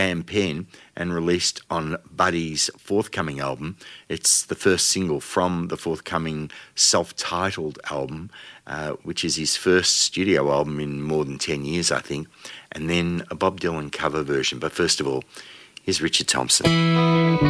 Pen and released on Buddy's forthcoming album. It's the first single from the forthcoming self-titled album, which is his first studio album in more than 10 years, I think, and then a Bob Dylan cover version. But first of all, here's Richard Thompson.